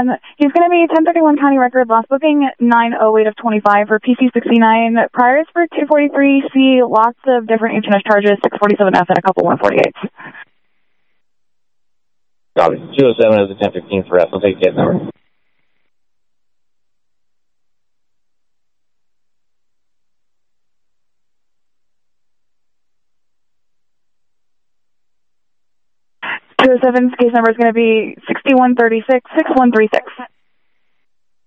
He's going to be 1031 County Record, last booking 908 of 25 for PC69. Priors for 243C, lots of different H&S charges, 647F and a couple 148s. Copy. 207 is the 1015 for F. I'll take case number. Case number is going to be 6136 6136.